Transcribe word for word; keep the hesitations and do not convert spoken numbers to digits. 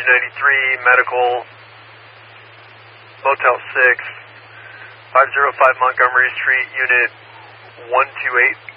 ninety-three, medical, Motel six, five oh five Montgomery Street, unit one two eight.